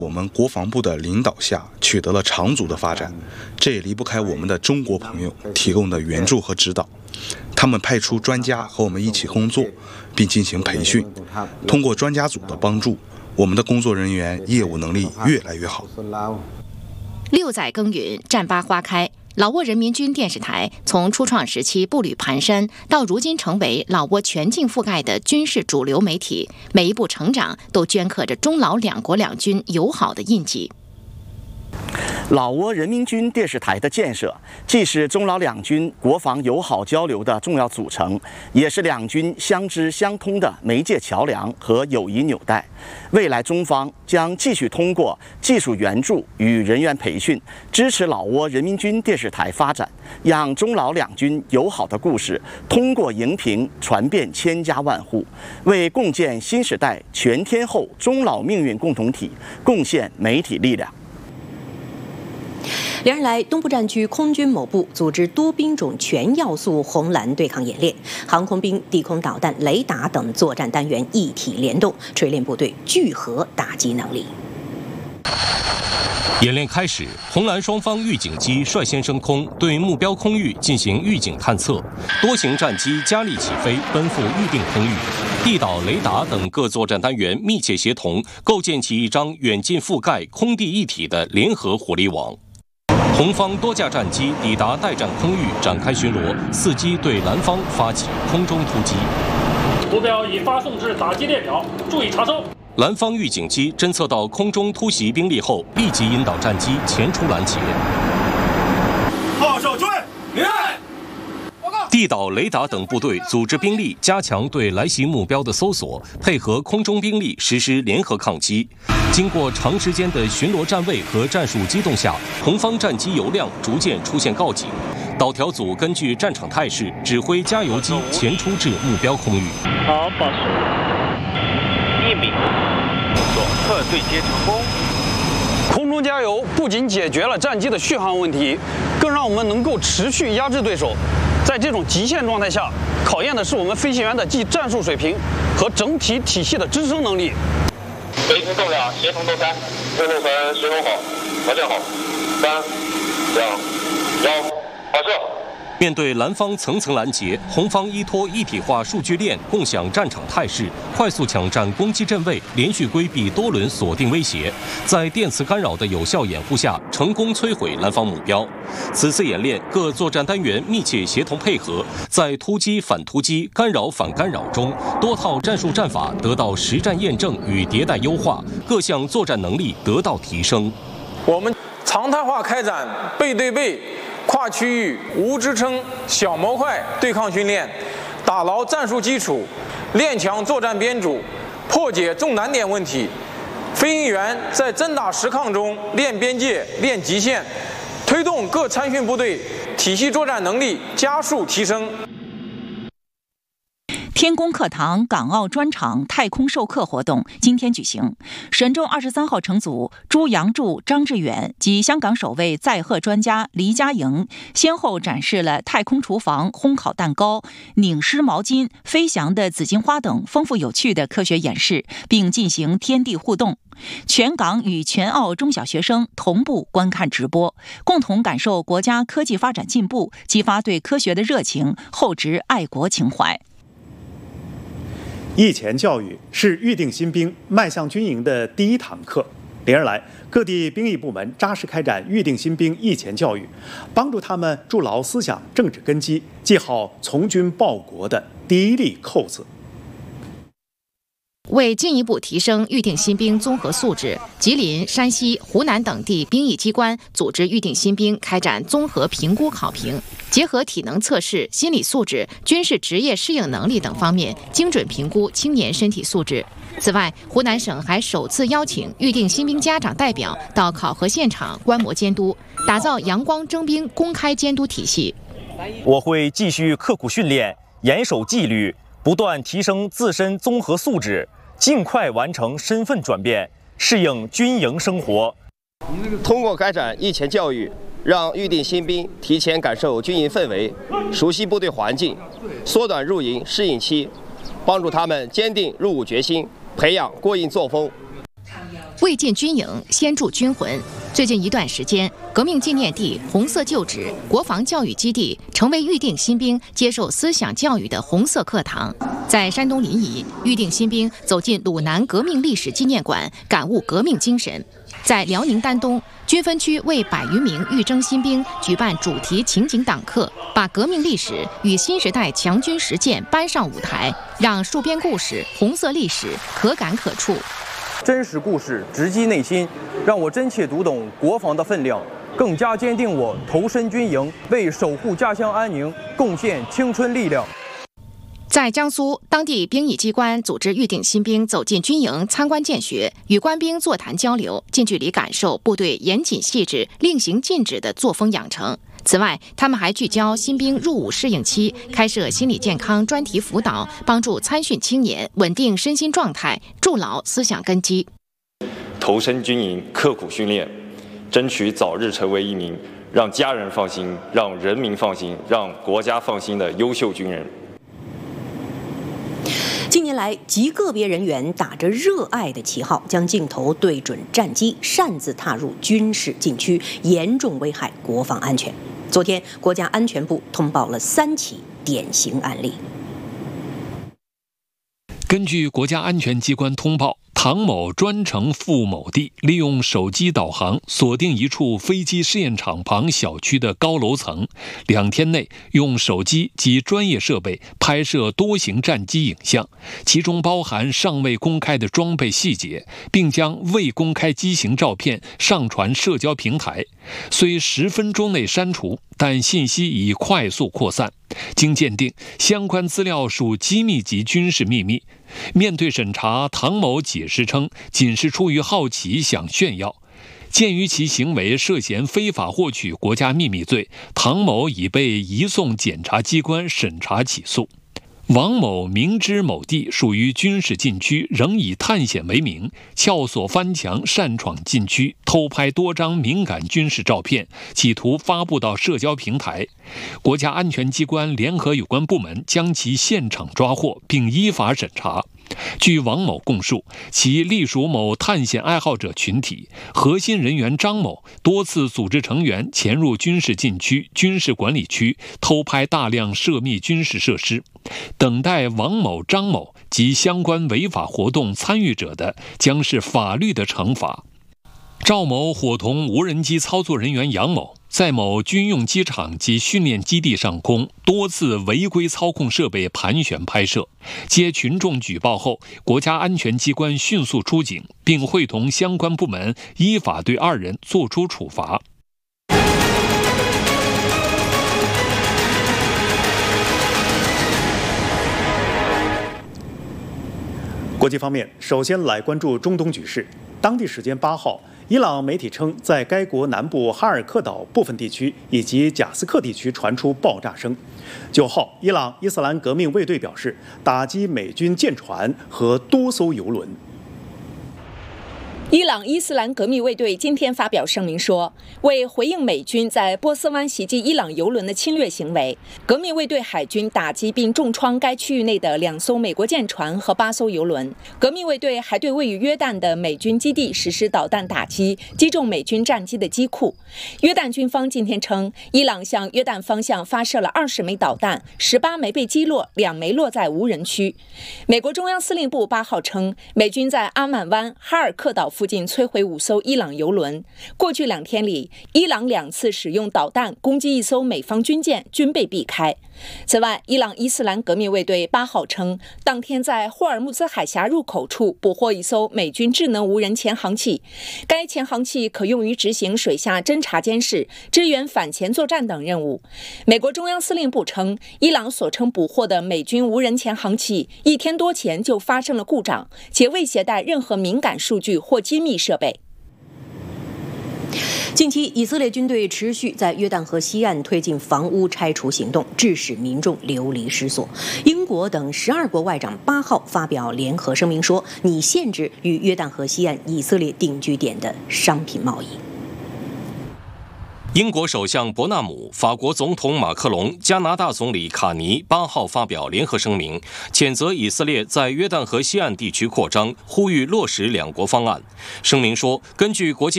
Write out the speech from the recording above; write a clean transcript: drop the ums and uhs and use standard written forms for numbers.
我们国防部的领导下取得了长足的发展，这也离不开我们的中国朋友提供的援助和指导。他们派出专家和我们一起工作，并进行培训。通过专家组的帮助，我们的工作人员业务能力越来越好。 6载耕耘，战疤花开。老挝人民军电视台从初创时期步履蹒跚，到如今成为老挝全境覆盖的军事主流媒体，每一步成长都镌刻着中老两国两军友好的印记。 老挝人民军电视台的建设，既是中老两军国防友好交流的重要组成，也是两军相知相通的媒介桥梁和友谊纽带。未来中方将继续通过技术援助与人员培训，支持老挝人民军电视台发展，让中老两军友好的故事通过荧屏传遍千家万户，为共建新时代全天候中老命运共同体贡献媒体力量。 连日来，东部战区空军某部组织多兵种全要素红蓝对抗演练，航空兵、地空导弹、雷达等作战单元一体联动，锤炼部队聚合打击能力。 演练开始，红蓝双方预警机率先升空，对目标空域进行预警探测，多型战机加力起飞，奔赴预定空域。地导、雷达等各作战单元密切协同，构建起一张远近覆盖、空地一体的联合火力网。红方多架战机抵达待战空域，展开巡逻，伺机对蓝方发起空中突击。 目标已发送至打击列表，注意查收。 蓝方预警机侦测到空中突袭兵力后，立即引导战机前出拦截。 炮手追，明暗。 地导、雷达等部队组织兵力，加强对来袭目标的搜索，配合空中兵力实施联合抗击。经过长时间的巡逻站位和战术机动下，红方战机油量逐渐出现告警。导调组根据战场态势，指挥加油机前出至目标空域。 好，80。1米，左侧对接成功。 空中加油不仅解决了战机的续航问题，更让我们能够持续压制对手。在这种极限状态下，考验的是我们飞行员的技战术水平和整体体系的支撑能力。 飞行动量协同都3，任务团协同好，调整好，3、2、1，发射。 面对蓝方层层拦截，红方依托一体化数据链，共享战场态势，快速抢占攻击阵位，连续规避多轮锁定威胁，在电磁干扰的有效掩护下，成功摧毁蓝方目标。此次演练，各作战单元密切协同配合，在突击、反突击、干扰、反干扰中，多套战术战法得到实战验证与迭代优化，各项作战能力得到提升。 我们常态化开展背对背、跨区域、无支撑、小模块对抗训练，打牢战术基础，练强作战编组，破解重难点问题。飞行员在真打实抗中练边界、练极限，推动各参训部队体系作战能力加速提升。 天宫课堂港澳专场太空授课活动今天举行，神舟23号乘组朱杨柱、张志远及香港首位载荷专家黎家营先后展示了太空厨房、烘烤蛋糕、拧湿毛巾、飞翔的紫荆花等丰富有趣的科学演示，并进行天地互动。全港与全澳中小学生同步观看直播，共同感受国家科技发展进步，激发对科学的热情，厚植爱国情怀。 役前教育是预定新兵迈向军营的第一堂课。连日来，各地兵役部门扎实开展预定新兵役前教育，帮助他们筑牢思想政治根基，系好从军报国的第一粒扣子。 为进一步提升预定新兵综合素质，吉林、山西、湖南等地兵役机关组织预定新兵开展综合评估考评，结合体能测试、心理素质、军事职业适应能力等方面，精准评估青年身体素质。此外，湖南省还首次邀请预定新兵家长代表到考核现场观摩监督，打造阳光征兵公开监督体系。 我会继续刻苦训练，严守纪律，不断提升自身综合素质，尽快完成身份转变，适应军营生活。 通过开展役前教育，让预定新兵提前感受军营氛围，熟悉部队环境，缩短入营适应期，帮助他们坚定入伍决心，培养过硬作风。 未进军营，先助军魂。最近一段时间，革命纪念地、红色旧址、国防教育基地成为预定新兵接受思想教育的红色课堂。在山东临沂，预定新兵走进鲁南革命历史纪念馆，感悟革命精神。在辽宁丹东，军分区为100余名预征新兵举办主题情景党课，把革命历史与新时代强军实践搬上舞台，让戍边故事、红色历史可感可触。 真实故事直击内心，让我真切读懂国防的分量，更加坚定我投身军营，为守护家乡安宁贡献青春力量。 在江苏，当地兵役机关组织预定新兵走进军营参观见学，与官兵座谈交流，近距离感受部队严谨细致、令行禁止的作风养成。此外，他们还聚焦新兵入伍适应期，开设心理健康专题辅导，帮助参训青年稳定身心状态，筑牢思想根基。 投身军营，刻苦训练，争取早日成为一名让家人放心、让人民放心、让国家放心的优秀军人。 近年来，极个别人员打着热爱的旗号，将镜头对准战机，擅自踏入军事禁区，严重危害国防安全。昨天，国家安全部通报了3起典型案例。 根据国家安全机关通报，唐某专程赴某地，利用手机导航锁定一处飞机试验场旁小区的高楼层，2天内用手机及专业设备拍摄多型战机影像，其中包含尚未公开的装备细节，并将未公开机型照片上传社交平台。虽10分钟内删除，但信息已快速扩散。经鉴定，相关资料属机密级军事秘密。面对审查，唐某解释称，仅是出于好奇想炫耀。鉴于其行为涉嫌非法获取国家秘密罪，唐某已被移送检察机关审查起诉。王某明知某地属于军事禁区，仍以探险为名，撬锁翻墙擅闯禁区，偷拍多张敏感军事照片，企图发布到社交平台。国家安全机关联合有关部门将其现场抓获，并依法审查。据王某供述，其隶属某探险爱好者群体，核心人员张某多次组织成员潜入军事禁区、军事管理区，偷拍大量涉密军事设施。等待王某、张某及相关违法活动参与者的，将是法律的惩罚。赵某伙同无人机操作人员杨某，在某军用机场及训练基地上空多次违规操控设备盘旋拍摄。接群众举报后，国家安全机关迅速出警，并会同相关部门依法对2人作出处罚。 国际方面，首先来关注中东局势。当地时间8号，伊朗媒体称，在该国南部哈尔克岛部分地区以及贾斯克地区传出爆炸声。9号，伊朗伊斯兰革命卫队表示，打击美军舰船和多艘油轮。 伊朗伊斯兰革命卫队今天发表声明说，为回应美军在波斯湾袭击伊朗油轮的侵略行为，革命卫队海军打击并重创该区域内的2艘美国舰船和8艘油轮。革命卫队还对位于约旦的美军基地实施导弹打击，击中美军战机的机库。约旦军方今天称，伊朗向约旦方向发射了20枚导弹，18枚被击落，2枚落在无人区。美国中央司令部8号称，美军在阿曼湾、哈尔克岛附近摧毁5艘伊朗油轮。过去2天里，伊朗2次使用导弹攻击1艘美方军舰，均被避开。此外，伊朗伊斯兰革命卫队8号称，当天在霍尔木兹海峡入口处捕获1艘美军智能无人潜航器，该潜航器可用于执行水下侦察监视、支援反潜作战等任务。美国中央司令部称，伊朗所称捕获的美军无人潜航器1天多前就发生了故障，且未携带任何敏感数据或机密设备。 近期，以色列军队持续在约旦河西岸推进房屋拆除行动，致使民众流离失所。英国等12国外长8号发表联合声明说，拟限制与约旦河西岸以色列定居点的商品贸易。 英国首相伯纳姆、法国总统马克龙、加拿大总理卡尼8号发表联合声明，谴责以色列在约旦河西岸地区扩张，呼吁落实两国方案。声明说，根据国际